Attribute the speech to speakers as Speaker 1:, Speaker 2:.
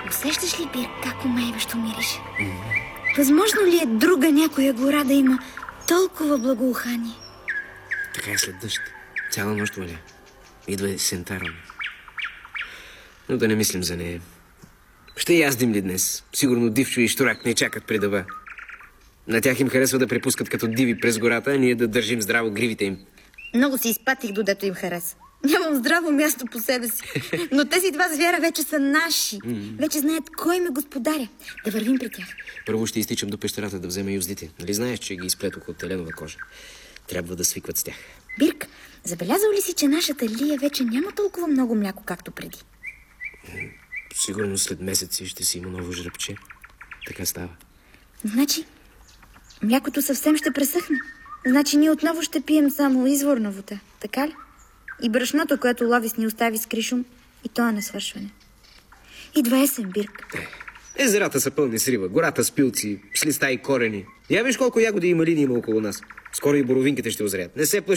Speaker 1: Усещаш ли, Бирк, как умайващо мирише? Възможно ли е друга някоя гора да има толкова благоухание?
Speaker 2: Така е след дъжд. Цяла нощ валя. Идва есента рано. Но да не мислим за нея. Ще яздим ли днес? Сигурно Дивчо и Щурак не чакат при дъба. На тях им харесва да препускат като диви през гората, а ние да държим здраво гривите им.
Speaker 1: Много се изпатих, додето им хареса. Нямам здраво място по себе си. Но тези два звяра вече са наши. Вече знаят кой ме господаря. Да вървим при тях.
Speaker 2: Първо ще изтичам до пещерата да взема юздите. Нали знаеш, че ги изплетох от теленова кожа? Трябва да свикват с тях.
Speaker 1: Бирк, забелязал ли си, че нашата Лия вече няма толкова много мляко, както преди?
Speaker 2: Сигурно след месеци ще си има ново жребче. Така става.
Speaker 1: Значи, млякото съвсем ще пресъхне. Значи ние отново ще пием само изворна вода. Така ли? И брашното, което Ловис ни остави с Кришум, и то е на свършване. Идва есен, Бирк.
Speaker 2: Езерата са пълни с риба, гората с пилци, с листа и корени. Я виж колко ягоди и малини има около нас. Скоро и боровинките ще озреят. Не се плаши.